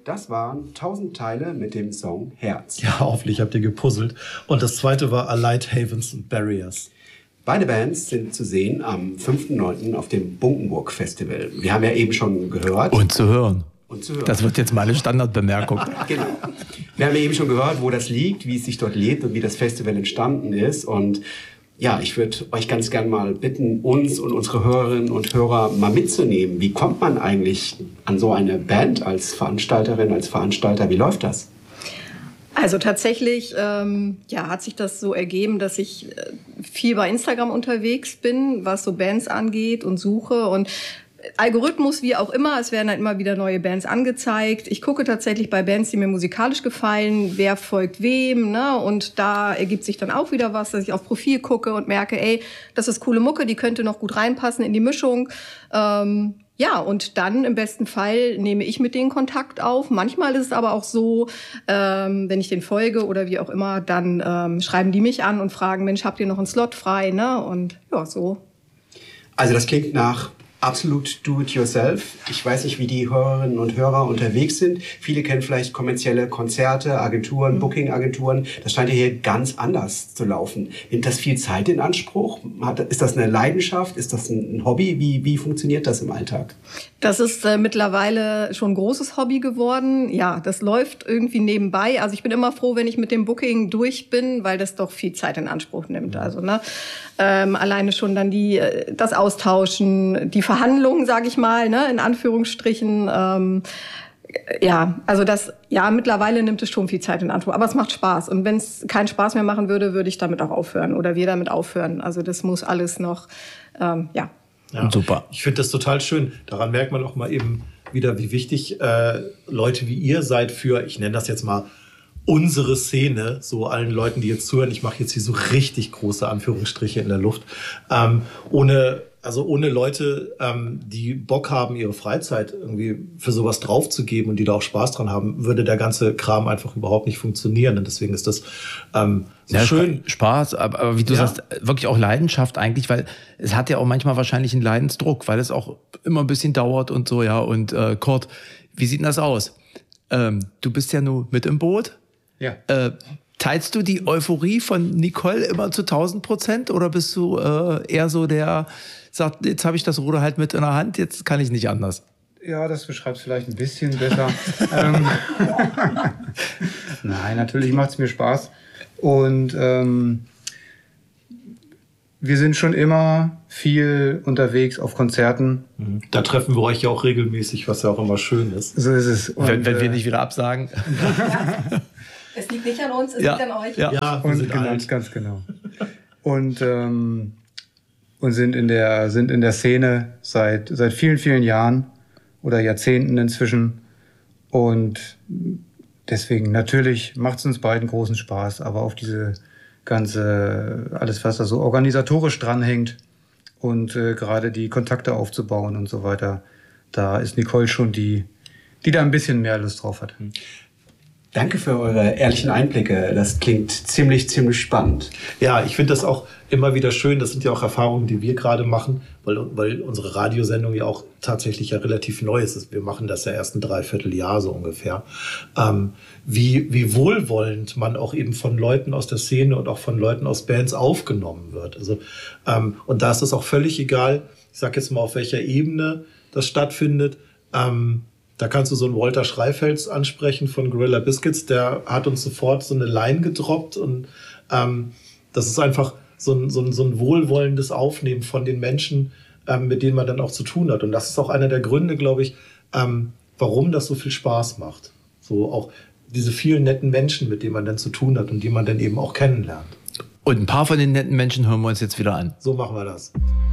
Das waren 1000 Teile mit dem Song Herz. Ja, hoffentlich habt ihr gepuzzelt. Und das zweite war A Light Havens and Barriers. Beide Bands sind zu sehen am 5.9. auf dem Bunkenburg Festival. Wir haben ja eben schon gehört. Und zu hören. Und zu hören. Das wird jetzt meine Standardbemerkung. Genau. Wir haben ja eben schon gehört, wo das liegt, wie es sich dort lebt und wie das Festival entstanden ist. Und ja, ich würde euch ganz gern mal bitten, uns und unsere Hörerinnen und Hörer mal mitzunehmen. Wie kommt man eigentlich an so eine Band als Veranstalterin, als Veranstalter? Wie läuft das? Also tatsächlich hat sich das so ergeben, dass ich viel bei Instagram unterwegs bin, was so Bands angeht und suche und Algorithmus wie auch immer, es werden halt immer wieder neue Bands angezeigt. Ich gucke tatsächlich bei Bands, die mir musikalisch gefallen, wer folgt wem, ne? Und da ergibt sich dann auch wieder was, dass ich auf Profil gucke und merke, ey, das ist coole Mucke, die könnte noch gut reinpassen in die Mischung. Und dann im besten Fall nehme ich mit denen Kontakt auf. Manchmal ist es aber auch so, wenn ich den folge oder wie auch immer, dann schreiben die mich an und fragen, Mensch, habt ihr noch einen Slot frei, ne? Und ja, so. Also das klingt nach absolut do-it-yourself. Ich weiß nicht, wie die Hörerinnen und Hörer unterwegs sind. Viele kennen vielleicht kommerzielle Konzerte, Agenturen, Booking-Agenturen. Das scheint ja hier ganz anders zu laufen. Nimmt das viel Zeit in Anspruch? Ist das eine Leidenschaft? Ist das ein Hobby? Wie funktioniert das im Alltag? Das ist mittlerweile schon ein großes Hobby geworden. Ja, das läuft irgendwie nebenbei. Also ich bin immer froh, wenn ich mit dem Booking durch bin, weil das doch viel Zeit in Anspruch nimmt. Also alleine schon dann das Austauschen, die Verhandlungen, sage ich mal, ne, in Anführungsstrichen. Mittlerweile nimmt es schon viel Zeit in Anspruch. Aber es macht Spaß. Und wenn es keinen Spaß mehr machen würde, würde ich damit auch aufhören oder wir damit aufhören. Also das muss alles noch, Ja, super. Ich finde das total schön. Daran merkt man auch mal eben wieder, wie wichtig Leute wie ihr seid für, ich nenne das jetzt mal, unsere Szene, so allen Leuten, die jetzt zuhören. Ich mache jetzt hier so richtig große Anführungsstriche in der Luft. Ohne Leute, die Bock haben, ihre Freizeit irgendwie für sowas draufzugeben und die da auch Spaß dran haben, würde der ganze Kram einfach überhaupt nicht funktionieren. Und deswegen ist das schön. Spaß, aber wie du sagst, wirklich auch Leidenschaft eigentlich, weil es hat ja auch manchmal wahrscheinlich einen Leidensdruck, weil es auch immer ein bisschen dauert und so, ja. Und Kurt, wie sieht denn das aus? Du bist ja nur mit im Boot. Ja. Teilst du die Euphorie von Nicole immer zu 1000% oder bist du eher so der sagt, jetzt habe ich das Ruder halt mit in der Hand, jetzt kann ich nicht anders? Ja, das beschreibt es vielleicht ein bisschen besser. Nein, natürlich macht es mir Spaß. Und wir sind schon immer viel unterwegs auf Konzerten. Da treffen wir euch ja auch regelmäßig, was ja auch immer schön ist. So ist es. Und, wenn wir nicht wieder absagen. Es liegt nicht an uns, es liegt an euch. Ja, wir sind alt. Ganz genau. Und sind in der Szene seit vielen, vielen Jahren oder Jahrzehnten inzwischen. Und deswegen, natürlich macht es uns beiden großen Spaß, aber auf diese ganze, alles was da so organisatorisch dranhängt und gerade die Kontakte aufzubauen und so weiter, da ist Nicole schon die da ein bisschen mehr Lust drauf hat. Danke für eure ehrlichen Einblicke. Das klingt ziemlich spannend. Ja, ich finde das auch immer wieder schön. Das sind ja auch Erfahrungen, die wir gerade machen, weil unsere Radiosendung ja auch tatsächlich ja relativ neu ist. Wir machen das ja erst ein Dreivierteljahr so ungefähr. Wie wohlwollend man auch eben von Leuten aus der Szene und auch von Leuten aus Bands aufgenommen wird. Also, und da ist es auch völlig egal, ich sag jetzt mal, auf welcher Ebene das stattfindet. Da kannst du so einen Walter Schreifels ansprechen von Gorilla Biscuits, der hat uns sofort so eine Line gedroppt und das ist einfach so ein wohlwollendes Aufnehmen von den Menschen, mit denen man dann auch zu tun hat. Und das ist auch einer der Gründe, glaube ich, warum das so viel Spaß macht. So auch diese vielen netten Menschen, mit denen man dann zu tun hat und die man dann eben auch kennenlernt. Und ein paar von den netten Menschen hören wir uns jetzt wieder an. So machen wir das.